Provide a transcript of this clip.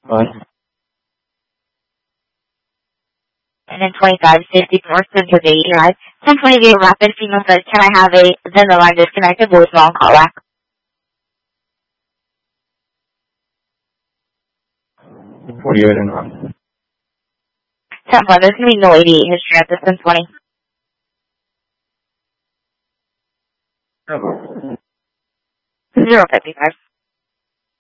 And then 2560 North Central Day Drive. 1028 Rapid Female says, can I have then the line disconnected, voicemail and call back. What are you waiting on? 10 there's going to be no 88 history at this 1020. 055.